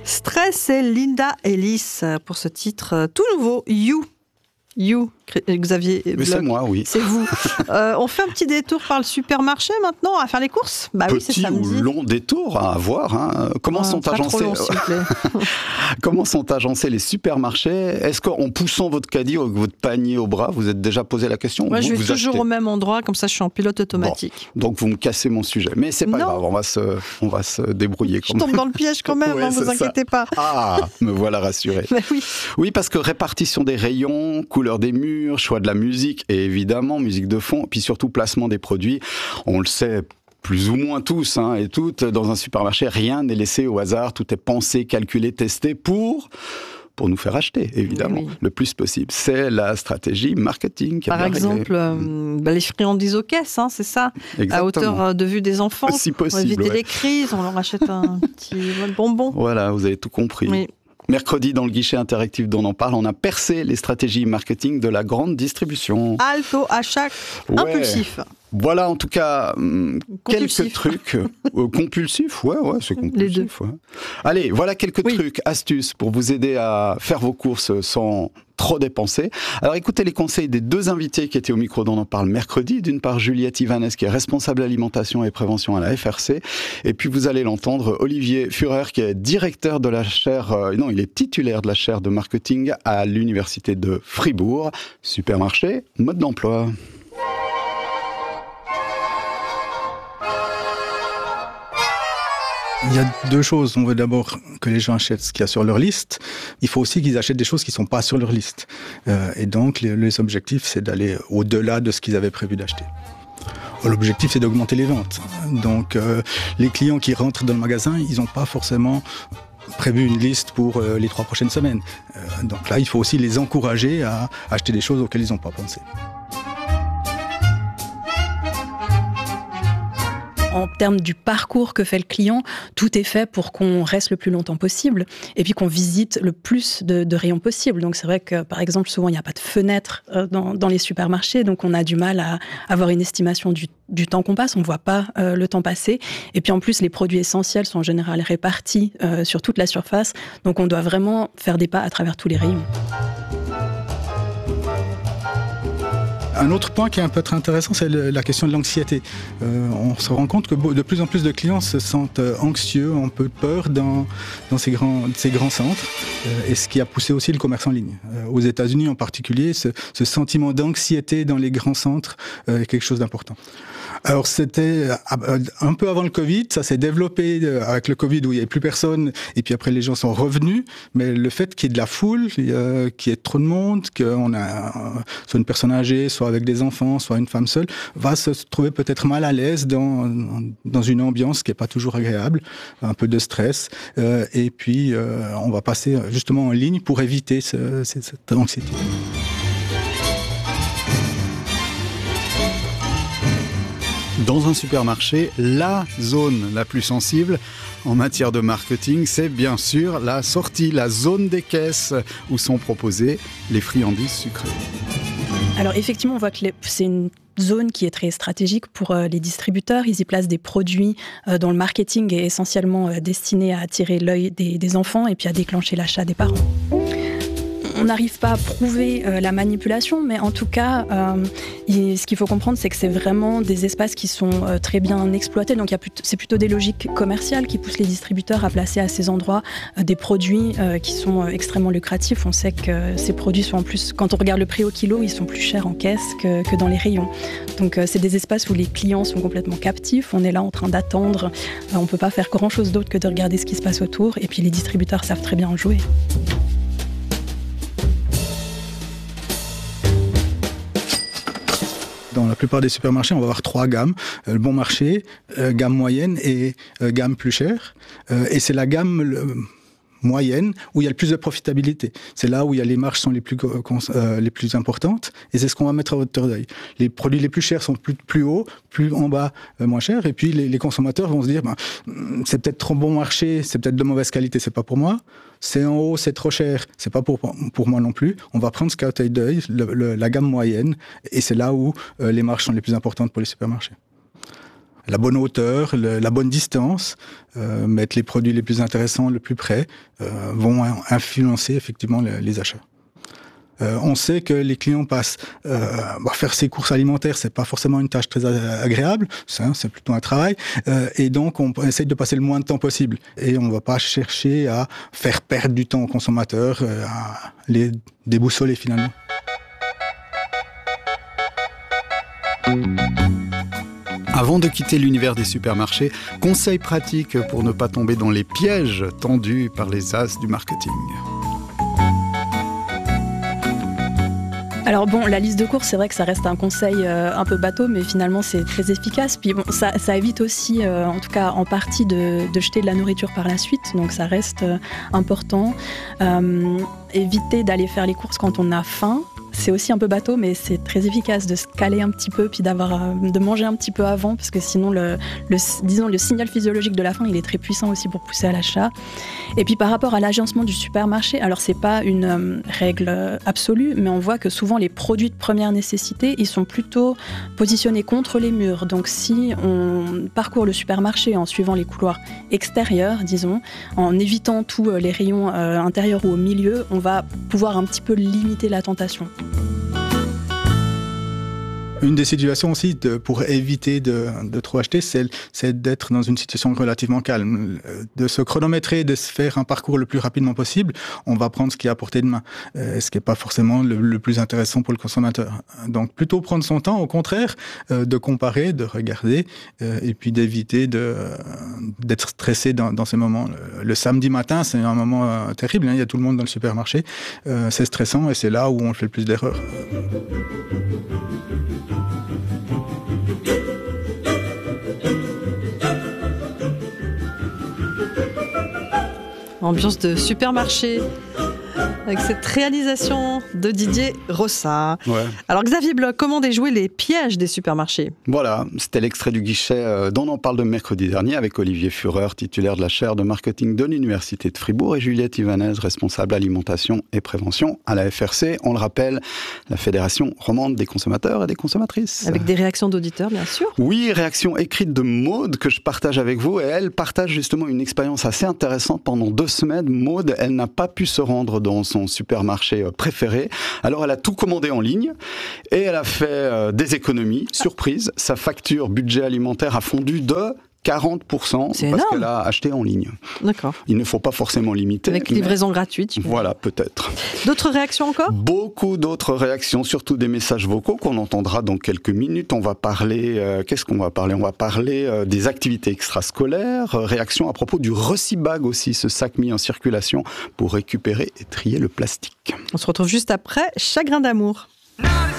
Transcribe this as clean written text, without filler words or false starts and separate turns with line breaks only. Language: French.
Stress et Linda Ellis pour ce titre tout nouveau, You, Xavier Bloch.
Mais c'est moi, oui.
C'est vous. On fait un petit détour par le supermarché maintenant à faire les courses. Bah oui, c'est samedi.
Petit ou long détour à avoir. Hein. Comment sont agencés Comment sont agencés les supermarchés? Est-ce qu'en poussant votre caddie ou votre panier au bras, vous êtes déjà posé la question?
Moi, je vais toujours au même endroit, comme ça, je suis en pilote automatique.
Bon, donc vous me cassez mon sujet, mais c'est pas grave. On va se débrouiller.
Je tombe dans le piège quand même.
Ouais,
vous inquiétez pas.
Ah, me voilà rassuré.
Bah oui.
Oui, parce que répartition des rayons, couleur des murs, choix de la musique et évidemment musique de fond, puis surtout placement des produits. On le sait plus ou moins tous et toutes, dans un supermarché, rien n'est laissé au hasard, tout est pensé, calculé, testé pour nous faire acheter, évidemment, le plus possible. C'est la stratégie marketing.
Par exemple, les friandises aux caisses, c'est ça. Exactement. À hauteur de vue des enfants.
Si possible.
Pour éviter les crises, on leur achète un petit bonbon.
Voilà, vous avez tout compris. Oui. Mercredi, dans le guichet interactif dont on en parle, on a percé les stratégies marketing de la grande distribution.
Halte au achat impulsif.
Voilà, en tout cas, quelques trucs. Compulsifs, ouais, c'est compulsif.
Les deux.
Ouais. Allez, voilà quelques trucs, astuces pour vous aider à faire vos courses sans trop dépenser. Alors écoutez les conseils des deux invités qui étaient au micro dont on en parle mercredi. D'une part, Juliette Ivanez, qui est responsable alimentation et prévention à la FRC. Et puis vous allez l'entendre, Olivier Führer, qui est directeur de la chaire, il est titulaire de la chaire de marketing à l'université de Fribourg. Supermarché, mode d'emploi.
Il y a deux choses. On veut d'abord que les gens achètent ce qu'il y a sur leur liste. Il faut aussi qu'ils achètent des choses qui ne sont pas sur leur liste. Et donc, les objectifs, c'est d'aller au-delà de ce qu'ils avaient prévu d'acheter. L'objectif, c'est d'augmenter les ventes. Donc, les clients qui rentrent dans le magasin, ils n'ont pas forcément prévu une liste pour les 3 prochaines semaines. Donc là, il faut aussi les encourager à acheter des choses auxquelles ils n'ont pas pensé.
En termes du parcours que fait le client, tout est fait pour qu'on reste le plus longtemps possible et puis qu'on visite le plus de rayons possible. Donc c'est vrai que, par exemple, souvent, il n'y a pas de fenêtre dans les supermarchés, donc on a du mal à avoir une estimation du temps qu'on passe, on ne voit pas le temps passer. Et puis en plus, les produits essentiels sont en général répartis sur toute la surface, donc on doit vraiment faire des pas à travers tous les rayons.
Un autre point qui est un peu très intéressant, c'est la question de l'anxiété. On se rend compte que de plus en plus de clients se sentent anxieux, ont un peu peur dans ces grands centres, et ce qui a poussé aussi le commerce en ligne. Aux États-Unis en particulier, ce sentiment d'anxiété dans les grands centres est quelque chose d'important. Alors c'était un peu avant le Covid, ça s'est développé avec le Covid où il n'y avait plus personne et puis après les gens sont revenus, mais le fait qu'il y ait de la foule, qu'il y ait trop de monde, qu'on a soit une personne âgée, soit avec des enfants, soit une femme seule, va se trouver peut-être mal à l'aise dans une ambiance qui n'est pas toujours agréable, un peu de stress, et puis on va passer justement en ligne pour éviter cette anxiété.
Dans un supermarché, la zone la plus sensible en matière de marketing, c'est bien sûr la sortie, la zone des caisses où sont proposées les friandises sucrées.
Alors effectivement, on voit que c'est une zone qui est très stratégique pour les distributeurs. Ils y placent des produits dont le marketing est essentiellement destiné à attirer l'œil des enfants et puis à déclencher l'achat des parents. On n'arrive pas à prouver la manipulation, mais en tout cas, ce qu'il faut comprendre, c'est que c'est vraiment des espaces qui sont très bien exploités. Donc c'est plutôt des logiques commerciales qui poussent les distributeurs à placer à ces endroits des produits qui sont extrêmement lucratifs. On sait que ces produits sont en plus, quand on regarde le prix au kilo, ils sont plus chers en caisse que dans les rayons. Donc c'est des espaces où les clients sont complètement captifs. On est là en train d'attendre. On ne peut pas faire grand-chose d'autre que de regarder ce qui se passe autour. Et puis les distributeurs savent très bien en jouer.
Dans la plupart des supermarchés, on va avoir 3 gammes. Le bon marché, gamme moyenne et gamme plus chère. Et c'est la gamme moyenne où il y a le plus de profitabilité. C'est là où il y a les marges sont les plus importantes et c'est ce qu'on va mettre à hauteur d'œil. Les produits les plus chers sont plus hauts, plus en bas, moins chers. Et puis les consommateurs vont se dire c'est peut-être trop bon marché, c'est peut-être de mauvaise qualité, c'est pas pour moi. C'est en haut, c'est trop cher, c'est pas pour moi non plus. On va prendre ce qu'a à hauteur d'œil, la gamme moyenne, et c'est là où les marges sont les plus importantes pour les supermarchés. la bonne hauteur, la bonne distance, mettre les produits les plus intéressants le plus près, vont influencer effectivement les achats. On sait que les clients passent faire ses courses alimentaires, c'est pas forcément une tâche très agréable, c'est plutôt un travail, et donc on essaye de passer le moins de temps possible. Et on va pas chercher à faire perdre du temps aux consommateurs, à les déboussoler finalement.
Avant de quitter l'univers des supermarchés, conseils pratiques pour ne pas tomber dans les pièges tendus par les as du marketing.
Alors bon, la liste de courses, c'est vrai que ça reste un conseil un peu bateau, mais finalement c'est très efficace. Puis bon, ça évite aussi, en tout cas en partie, de jeter de la nourriture par la suite, donc ça reste important. Éviter d'aller faire les courses quand on a faim. C'est aussi un peu bateau, mais c'est très efficace de se caler un petit peu, puis de manger un petit peu avant, parce que sinon, le signal physiologique de la faim, il est très puissant aussi pour pousser à l'achat. Et puis par rapport à l'agencement du supermarché, alors c'est pas une règle absolue, mais on voit que souvent les produits de première nécessité, ils sont plutôt positionnés contre les murs. Donc si on parcourt le supermarché en suivant les couloirs extérieurs, disons, en évitant tous les rayons intérieurs ou au milieu, on va pouvoir un petit peu limiter la tentation.
Une des situations aussi pour éviter de trop acheter, c'est d'être dans une situation relativement calme, de se chronométrer, de se faire un parcours le plus rapidement possible. On va prendre ce qui est à portée de main, ce qui n'est pas forcément le plus intéressant pour le consommateur. Donc plutôt prendre son temps, au contraire, de comparer, de regarder, et puis d'éviter d'être stressé dans ces moments. Le samedi matin, c'est un moment terrible, il y a tout le monde dans le supermarché, c'est stressant et c'est là où on fait le plus d'erreurs.
Ambiance de supermarché avec cette réalisation de Didier Rossat.
Ouais.
Alors Xavier Bloch, comment déjouer les pièges des supermarchés ?
Voilà, c'était l'extrait du guichet dont on parle de mercredi dernier avec Olivier Führer, titulaire de la chaire de marketing de l'Université de Fribourg, et Juliette Ivanez, responsable alimentation et prévention à la FRC. On le rappelle, la Fédération romande des consommateurs et des consommatrices.
Avec des réactions d'auditeurs, bien sûr.
Oui, réaction écrite de Maude que je partage avec vous, et elle partage justement une expérience assez intéressante pendant 2 semaines. Maude, elle n'a pas pu se rendre dans son supermarché préféré. Alors elle a tout commandé en ligne et elle a fait des économies. Surprise, sa facture budget alimentaire a fondu de 40% parce qu'elle a acheté en ligne.
D'accord.
Il ne faut pas forcément limiter.
Avec livraison gratuite.
Voilà, peut-être.
D'autres réactions encore ?
Beaucoup d'autres réactions, surtout des messages vocaux qu'on entendra dans quelques minutes. On va parler, qu'est-ce qu'on va parler ? On va parler des activités extrascolaires, réaction à propos du Recibag aussi, ce sac mis en circulation pour récupérer et trier le plastique.
On se retrouve juste après Chagrin d'amour.